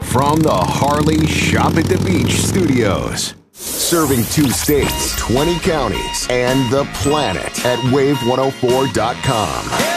from the Harley Shop at the Beach studios. Serving 2 states, 20 counties, and the planet at wave104.com.